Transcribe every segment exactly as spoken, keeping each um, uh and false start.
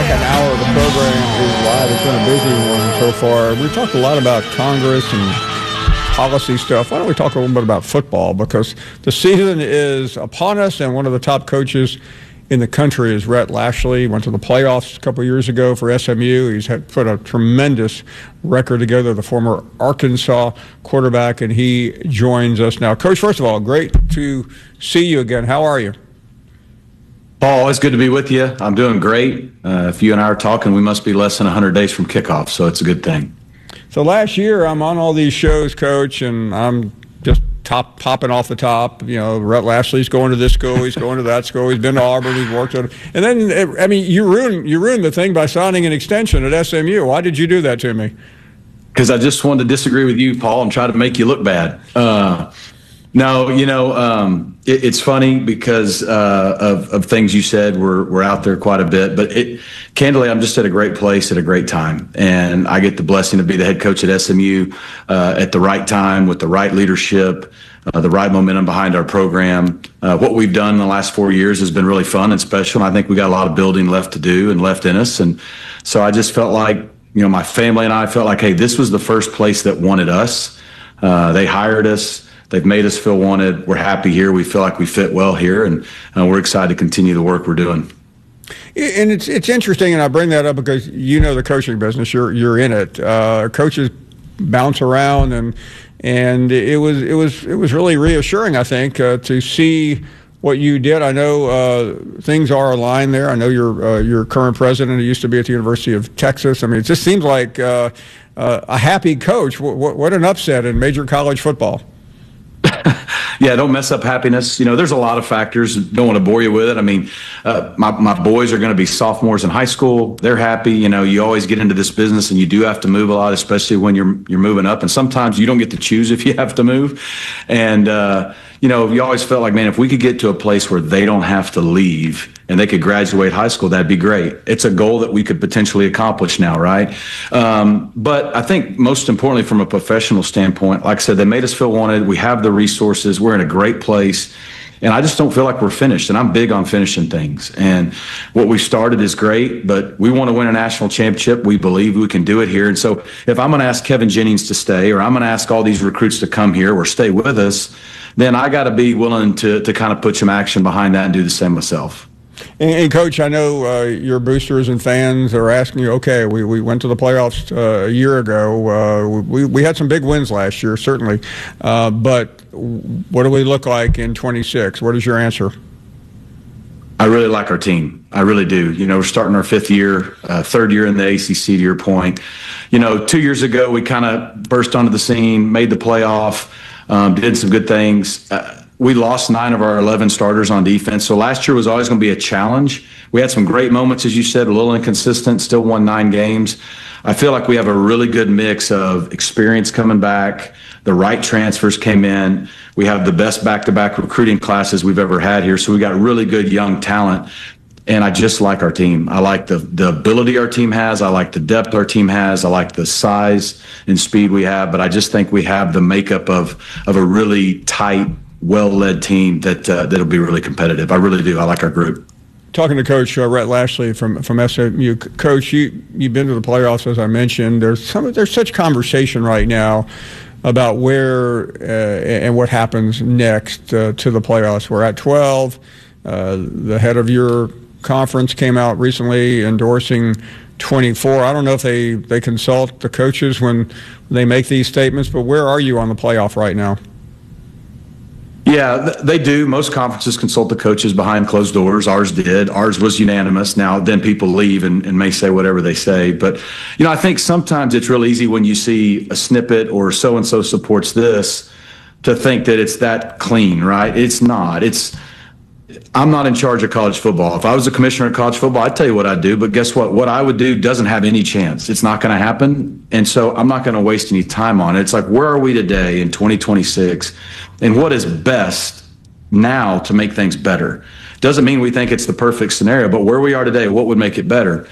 second hour of the program is live. It's been a busy one so far. We talked a lot about Congress and policy stuff. Why don't we talk a little bit about football? Because the season is upon us, and one of the top coaches in the country is Rhett Lashlee. Went to the playoffs a couple of years ago for S M U. He's had put a tremendous record together, the former Arkansas quarterback, and he joins us now. Coach, first of all, great to see you again. How are you? Paul, always good to be with you. I'm doing great. Uh, if you and I are talking, we must be less than one hundred days from kickoff, so it's a good thing. So last year, I'm on all these shows, Coach, and I'm just top popping off the top. You know, Rhett Lashlee's going to this school, he's going to that school, he's been to Auburn, he's worked at it. And then, I mean, you ruined, you ruined the thing by signing an extension at S M U. Why did you do that to me? Because I just wanted to disagree with you, Paul, and try to make you look bad. Uh, no, you know, um, it, it's funny because uh, of, of things you said were, were out there quite a bit. But it, candidly, I'm just at a great place at a great time. And I get the blessing to be the head coach at S M U uh, at the right time with the right leadership, uh, the right momentum behind our program. Uh, what we've done in the last four years has been really fun and special. And I think we got a lot of building left to do and left in us. And so I just felt like, you know, my family and I felt like, hey, this was the first place that wanted us. Uh, they hired us. They've made us feel wanted. We're happy here. We feel like we fit well here, and uh, we're excited to continue the work we're doing. And it's it's interesting, and I bring that up because you know the coaching business. You're you're in it. Uh, coaches bounce around, and and it was it was it was really reassuring, I think, uh, to see what you did. I know uh, things are aligned there. I know your uh, your current president, who used to be at the University of Texas. I mean, it just seems like uh, uh, a happy coach. What, what, what an upset in major college football. Yeah, don't mess up happiness. You know, there's a lot of factors. Don't want to bore you with it. I mean, uh, my, my boys are going to be sophomores in high school. They're happy. You know, you always get into this business and you do have to move a lot, especially when you're you're moving up. And sometimes you don't get to choose if you have to move. And, uh, you know, you always felt like, man, if we could get to a place where they don't have to leave and they could graduate high school, that'd be great. It's a goal that we could potentially accomplish now, right? Um, but I think most importantly, from a professional standpoint, like I said, they made us feel wanted. We have the resources. We're in a great place. And I just don't feel like we're finished. And I'm big on finishing things. And what we started is great, but we want to win a national championship. We believe we can do it here. And so if I'm going to ask Kevin Jennings to stay, or I'm going to ask all these recruits to come here or stay with us, then I got to be willing to to kind of put some action behind that and do the same myself. And, and Coach, I know uh, your boosters and fans are asking you, okay, we, we went to the playoffs uh, a year ago. Uh, we, we had some big wins last year, certainly. Uh, but what do we look like in twenty-six? What is your answer? I really like our team. I really do. You know, we're starting our fifth year, uh, third year in the A C C, to your point. You know, two years ago, we kind of burst onto the scene, made the playoff, um, did some good things. Uh, We lost nine of our eleven starters on defense. So last year was always going to be a challenge. We had some great moments, as you said, a little inconsistent, still won nine games. I feel like we have a really good mix of experience coming back. The right transfers came in. We have the best back-to-back recruiting classes we've ever had here. So we got really good young talent. And I just like our team. I like the, the ability our team has. I like the depth our team has. I like the size and speed we have. But I just think we have the makeup of, of a really tight, well-led team that uh, that'll be really competitive. I really do. I like our group. Talking to Coach uh, Rhett Lashlee from from S M U, Coach, you you've been to the playoffs, as I mentioned. There's some there's such conversation right now about where uh, and what happens next uh, to the playoffs. We're at twelve. Uh, the head of your conference came out recently endorsing twenty-four. I don't know if they they consult the coaches when they make these statements, but where are you on the playoff right now? Yeah, they do. Most conferences consult the coaches behind closed doors. Ours did. Ours was unanimous. Now, then people leave and, and may say whatever they say. But, you know, I think sometimes it's real easy when you see a snippet or so-and-so supports this to think that it's that clean, right? It's not. It's I'm not in charge of college football. If I was a commissioner of college football, I'd tell you what I'd do. But guess what? What I would do doesn't have any chance. It's not going to happen. And so I'm not going to waste any time on it. It's like, where are we today in twenty twenty-six? And what is best now to make things better? Doesn't mean we think it's the perfect scenario, but where we are today, what would make it better?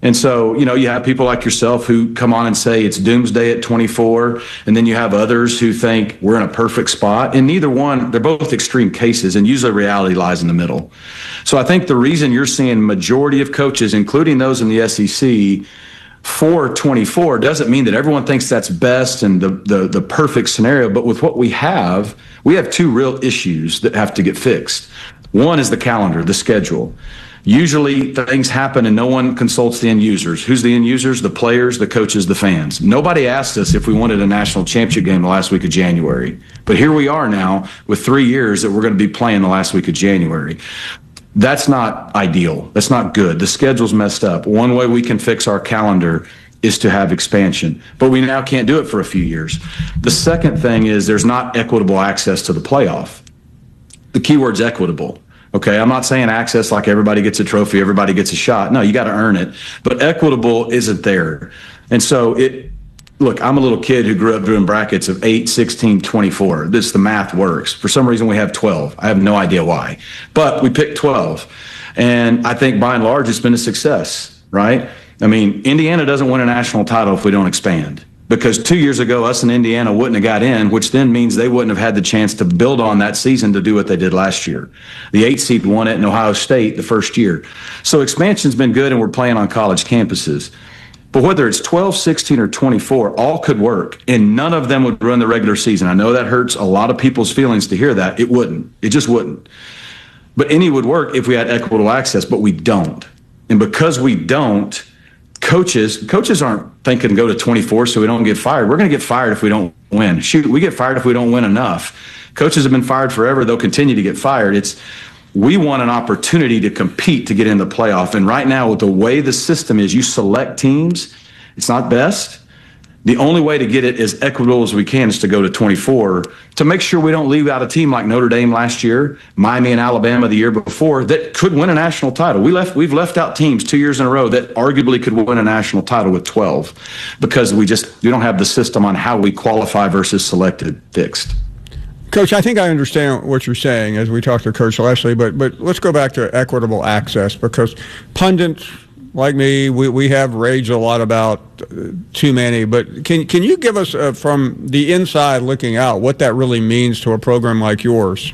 And so, you know, you have people like yourself who come on and say it's doomsday at twenty-four. And then you have others who think we're in a perfect spot. And neither one, they're both extreme cases. And usually reality lies in the middle. So I think the reason you're seeing majority of coaches, including those in the S E C, for twenty-four doesn't mean that everyone thinks that's best and the, the, the perfect scenario. But with what we have, we have two real issues that have to get fixed. One is the calendar, the schedule. Usually things happen and no one consults the end users. Who's the end users? The players, the coaches, the fans. Nobody asked us if we wanted a national championship game the last week of January. But here we are now with three years that we're going to be playing the last week of January. That's not ideal. That's not good. The schedule's messed up. One way we can fix our calendar is to have expansion, but we now can't do it for a few years. The second thing is there's not equitable access to the playoff. The key word's equitable. Okay, I'm not saying access like everybody gets a trophy, everybody gets a shot. No, you got to earn it. But equitable isn't there. And so it, look, I'm a little kid who grew up doing brackets of eight, sixteen, twenty-four. This, the math works. For some reason, we have twelve. I have no idea why. But we picked twelve. And I think by and large, it's been a success, right? I mean, Indiana doesn't win a national title if we don't expand. Because two years ago, us and Indiana wouldn't have got in, which then means they wouldn't have had the chance to build on that season to do what they did last year. The eight seed won it in Ohio State the first year. So expansion's been good, and we're playing on college campuses. But whether it's twelve, sixteen, or twenty-four, all could work, and none of them would run the regular season. I know that hurts a lot of people's feelings to hear that. It wouldn't. It just wouldn't. But any would work if we had equitable access, but we don't. And because we don't, Coaches, coaches aren't thinking go to twenty-four so we don't get fired. We're going to get fired if we don't win. Shoot, we get fired if we don't win enough. Coaches have been fired forever. They'll continue to get fired. It's we want an opportunity to compete to get in the playoff. And right now, with the way the system is, you select teams. It's not best. The only way to get it as equitable as we can is to go to twenty-four to make sure we don't leave out a team like Notre Dame last year, Miami and Alabama the year before that could win a national title. We left, we've left out teams two years in a row that arguably could win a national title with twelve because we just we don't have the system on how we qualify versus selected fixed. Coach, I think I understand what you're saying as we talk to Coach Leslie, but but let's go back to equitable access because pundits like me, we, we have raged a lot about uh, too many, but can can you give us uh, from the inside looking out what that really means to a program like yours?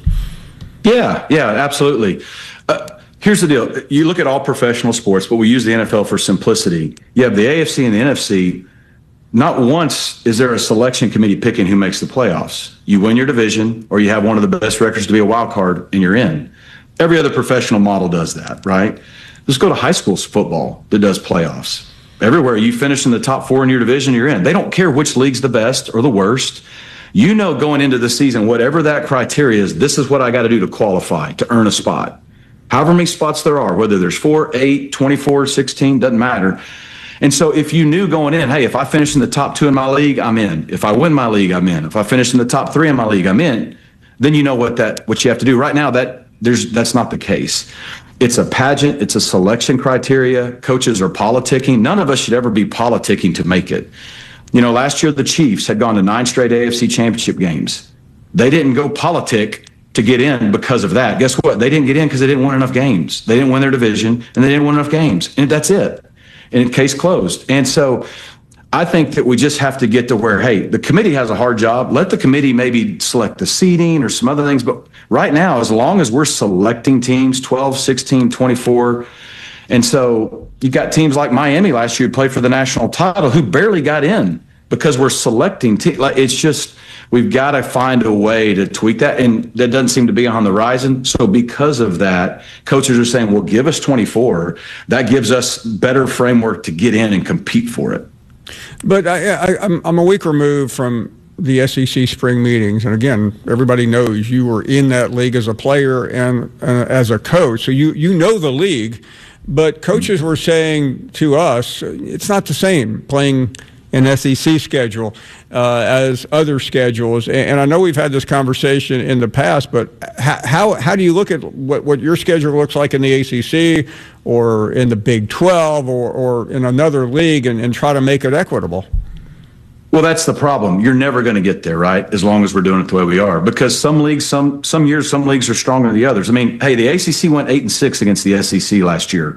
Yeah, yeah, absolutely. Uh, here's the deal. You look at all professional sports, but we use the N F L for simplicity. You have the A F C and the N F C. Not once is there a selection committee picking who makes the playoffs. You win your division or you have one of the best records to be a wild card and you're in. Every other professional model does that, right? Let's go to high school football that does playoffs. Everywhere you finish in the top four in your division, you're in. They don't care which league's the best or the worst. You know going into the season, whatever that criteria is, this is what I got to do to qualify, to earn a spot. However many spots there are, whether there's four, eight, twenty-four, sixteen, doesn't matter. And so if you knew going in, hey, if I finish in the top two in my league, I'm in. If I win my league, I'm in. If I finish in the top three in my league, I'm in. Then you know what that what you have to do. Right now, that there's that's not the case. It's a pageant. It's a selection criteria. Coaches are politicking. None of us should ever be politicking to make it. You know, last year the Chiefs had gone to nine straight A F C championship games. They didn't go politic to get in because of that. Guess what? They didn't get in because they didn't win enough games. They didn't win their division, and they didn't win enough games. And that's it. And case closed. And so I think that we just have to get to where, hey, the committee has a hard job. Let the committee maybe select the seeding or some other things. But right now, as long as we're selecting teams, twelve, sixteen, twenty-four, and so you got teams like Miami last year who played for the national title who barely got in because we're selecting teams. Like, it's just, we've got to find a way to tweak that. And that doesn't seem to be on the horizon. So because of that, coaches are saying, well, give us twenty-four. That gives us better framework to get in and compete for it. But I, I, I'm, I'm a week removed from the S E C spring meetings. And again, everybody knows you were in that league as a player and uh, as a coach. So you, you know the league. But coaches were saying to us, it's not the same playing an S E C schedule uh, as other schedules. And I know we've had this conversation in the past, but how how do you look at what, what your schedule looks like in the A C C or in the Big twelve or, or in another league and, and try to make it equitable? Well, that's the problem. You're never going to get there, right, as long as we're doing it the way we are. Because some leagues, some some years, some leagues are stronger than the others. I mean, hey, the A C C went eight and six against the S E C last year.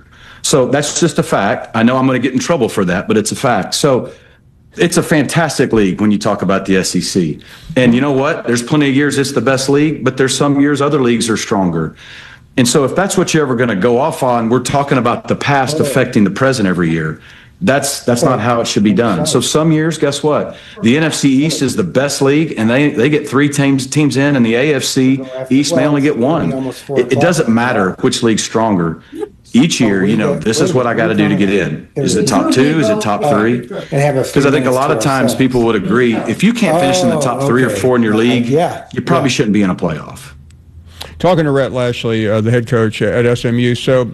So that's just a fact. I know I'm going to get in trouble for that, but it's a fact. So it's a fantastic league when you talk about the S E C. And you know what? There's plenty of years it's the best league, but there's some years other leagues are stronger. And so if that's what you're ever going to go off on, we're talking about the past affecting the present every year. That's that's not how it should be done. So some years, guess what? The N F C East is the best league, and they, they get three teams teams in, and the A F C East may only get one. It, it doesn't matter which league's stronger. Each year, you know, this is what I got to do to get in. Is it top two? Is it top three? Because I think a lot of times people would agree, if you can't finish in the top three or four in your league, you probably shouldn't be in a playoff. Talking to Rhett Lashlee, uh, the head coach at S M U. So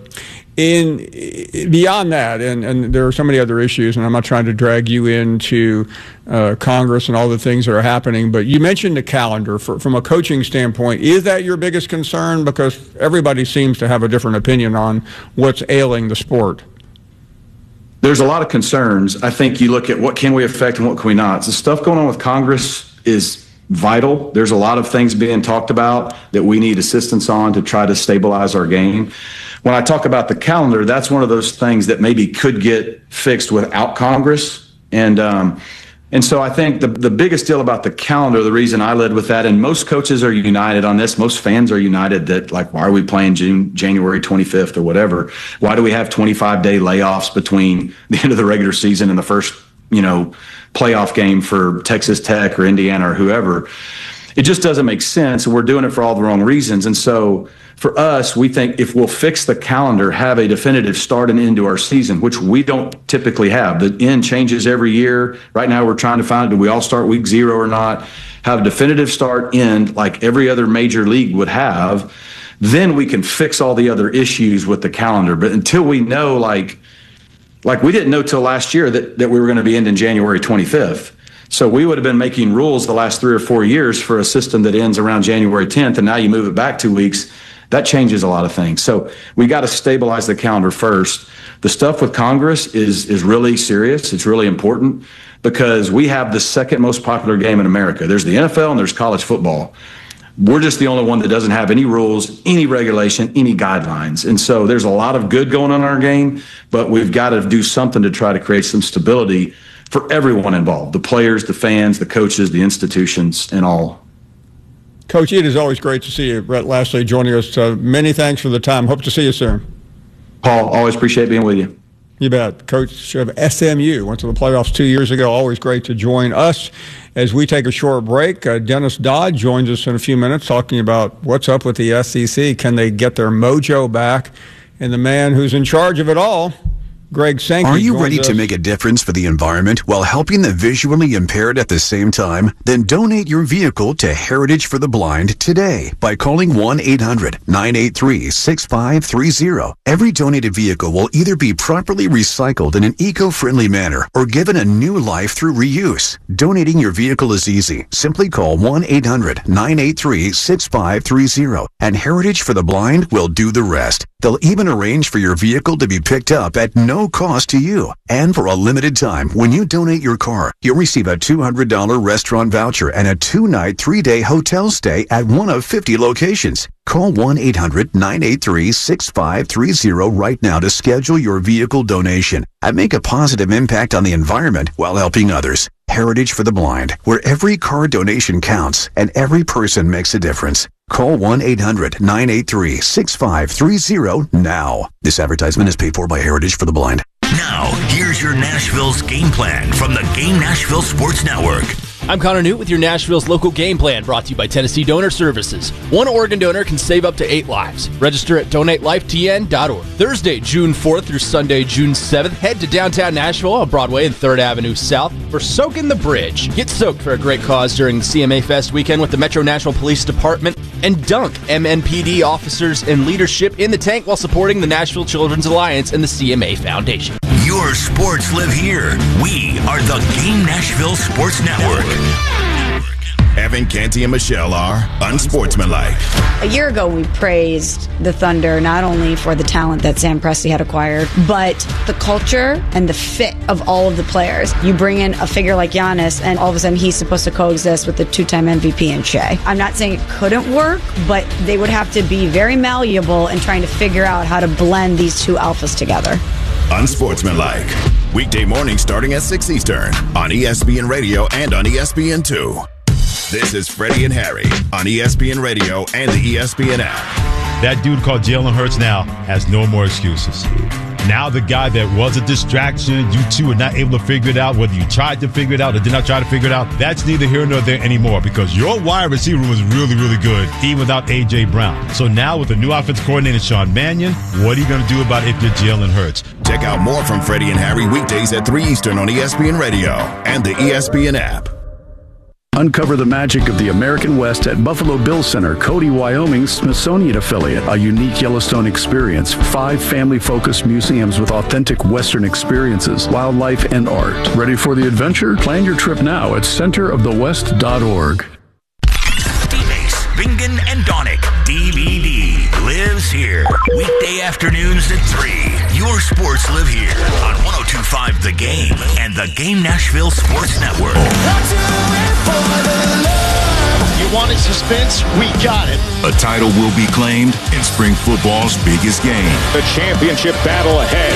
in beyond that, and, and there are so many other issues, and I'm not trying to drag you into uh, Congress and all the things that are happening, but you mentioned the calendar. For, from a coaching standpoint, is that your biggest concern? Because everybody seems to have a different opinion on what's ailing the sport. There's a lot of concerns. I think you look at what can we affect and what can we not. The stuff going on with Congress is vital. There's a lot of things being talked about that we need assistance on to try to stabilize our game. When I talk about the calendar, that's one of those things that maybe could get fixed without Congress. And um, and so I think the, the biggest deal about the calendar, the reason I led with that, and most coaches are united on this, most fans are united that, like, why are we playing June, January twenty-fifth or whatever? Why do we have twenty-five day layoffs between the end of the regular season and the first, you know, playoff game for Texas Tech or Indiana or whoever? It just doesn't make sense. We're doing it for all the wrong reasons. And so for us, we think if we'll fix the calendar, have a definitive start and end to our season, which we don't typically have. The end changes every year. Right now we're trying to find, do we all start week zero or not? Have a definitive start end like every other major league would have. Then we can fix all the other issues with the calendar. But until we know, like, like we didn't know till last year that, that we were going to be ending January twenty-fifth. So we would have been making rules the last three or four years for a system that ends around January tenth, and now you move it back two weeks. That changes a lot of things. So we got to stabilize the calendar first. The stuff with Congress is is really serious. It's really important because we have the second most popular game in America. There's the N F L and there's college football. We're just the only one that doesn't have any rules, any regulation, any guidelines. And so there's a lot of good going on in our game, but we've got to do something to try to create some stability for everyone involved, the players, the fans, the coaches, the institutions, and all. Coach, it is always great to see you. Rhett Lashlee joining us. Uh, many thanks for the time. Hope to see you soon. Paul, always appreciate being with you. You bet. Coach of S M U went to the playoffs two years ago. Always great to join us as we take a short break. Uh, Dennis Dodd joins us in a few minutes talking about what's up with the S E C. Can they get their mojo back? And the man who's in charge of it all, Greg Sankey. Are you ready us. to make a difference for the environment while helping the visually impaired at the same time? Then donate your vehicle to Heritage for the Blind today by calling one eight hundred nine eight three six five three zero. Every donated vehicle will either be properly recycled in an eco-friendly manner or given a new life through reuse. Donating your vehicle is easy. Simply call one eight hundred nine eight three six five three zero and Heritage for the Blind will do the rest. They'll even arrange for your vehicle to be picked up at no cost to you. And for a limited time, when you donate your car, you'll receive a two hundred dollars restaurant voucher and a two-night, three-day hotel stay at one of fifty locations. Call one eight hundred nine eight three six five three zero right now to schedule your vehicle donation and make a positive impact on the environment while helping others. Heritage for the Blind, where every car donation counts and every person makes a difference. Call one eight hundred nine eight three six five three zero now. This advertisement is paid for by Heritage for the Blind. Now, here's your Nashville's game plan from the Game Nashville Sports Network. I'm Connor Newt with your Nashville's local game plan, brought to you by Tennessee Donor Services. One organ donor can save up to eight lives. Register at donate life t n dot org. Thursday, June fourth through Sunday, June seventh, head to downtown Nashville on Broadway and third Avenue South for Soak in the Bridge. Get soaked for a great cause during the C M A Fest weekend with the Metro Nashville Police Department, and dunk M N P D officers and leadership in the tank while supporting the Nashville Children's Alliance and the C M A Foundation. Your sports live here. We are the Game Nashville Sports Network. Evan, Canty, and Michelle are unsportsmanlike. A year ago, we praised the Thunder not only for the talent that Sam Presti had acquired, but the culture and the fit of all of the players. You bring in a figure like Giannis, and all of a sudden he's supposed to coexist with the two-time M V P in Shea. I'm not saying it couldn't work, but they would have to be very malleable in trying to figure out how to blend these two alphas together. Unsportsmanlike. Weekday mornings starting at six Eastern on E S P N Radio and on E S P N two. This is Freddie and Harry on E S P N Radio and the E S P N app. That dude called Jalen Hurts now has no more excuses. Now the guy that was a distraction, you two are not able to figure it out, whether you tried to figure it out or did not try to figure it out, that's neither here nor there anymore because your wide receiver was really, really good, even without A J. Brown. So now with the new offensive coordinator, Sean Mannion, what are you going to do about it if you're Jalen Hurts? Check out more from Freddie and Harry weekdays at three Eastern on E S P N Radio and the E S P N app. Uncover the magic of the American West at Buffalo Bill Center, Cody, Wyoming's Smithsonian affiliate. A unique Yellowstone experience. Five family-focused museums with authentic Western experiences, wildlife, and art. Ready for the adventure? Plan your trip now at center of the west dot org. D-Base, Bingen, and Donick. D V D lives here. Weekday afternoons at three. Your sports live here on one oh two point five The Game and the Game Nashville Sports Network. You wanted suspense? We got it. A title will be claimed in spring football's biggest game. The championship battle ahead.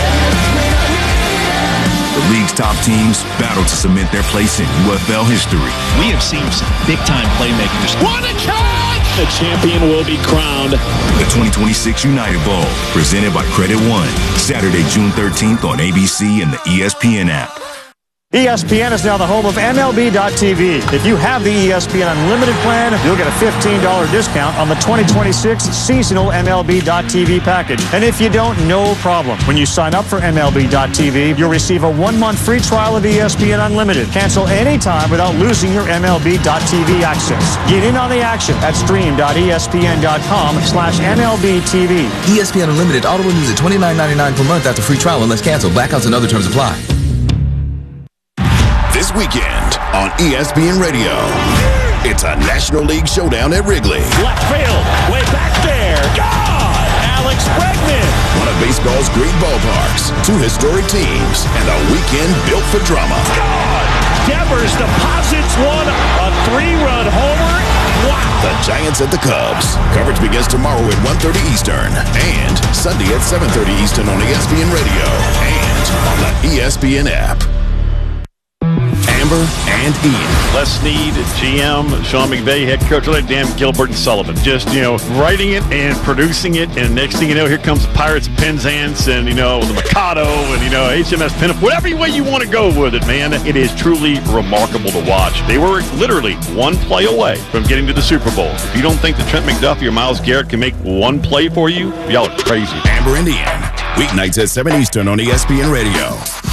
The league's top teams battle to cement their place in U F L history. We have seen some big-time playmakers. What a catch! The champion will be crowned. The twenty twenty-six United Bowl, presented by Credit One. Saturday, June thirteenth on A B C and the E S P N app. E S P N is now the home of M L B dot T V. If you have the E S P N Unlimited plan, you'll get a fifteen dollars discount on the twenty twenty-six seasonal M L B dot T V package. And if you don't, no problem. When you sign up for M L B dot T V, you'll receive a one-month free trial of E S P N Unlimited. Cancel anytime without losing your M L B dot T V access. Get in on the action at stream dot E S P N dot com slash M L B T V. E S P N Unlimited auto renews at twenty-nine ninety-nine per month after free trial unless canceled. Blackouts and other terms apply. This weekend on E S P N Radio, it's a National League showdown at Wrigley. Left field, way back there. God! Alex Bregman. One of baseball's great ballparks, two historic teams, and a weekend built for drama. God! Devers deposits one, a three-run homer. Wow! The Giants at the Cubs. Coverage begins tomorrow at one thirty Eastern and Sunday at seven thirty Eastern on E S P N Radio and on the E S P N app. Amber and Ian. Les Snead, G M, Sean McVay, head coach, like Dan Gilbert and Sullivan. Just, you know, writing it and producing it, and next thing you know, here comes the Pirates of Penzance and, you know, the Mikado and, you know, H M S Pinnacle. Whatever way you want to go with it, man, it is truly remarkable to watch. They were literally one play away from getting to the Super Bowl. If you don't think that Trent McDuffie or Myles Garrett can make one play for you, y'all are crazy. Amber and Ian, weeknights at seven Eastern on E S P N Radio.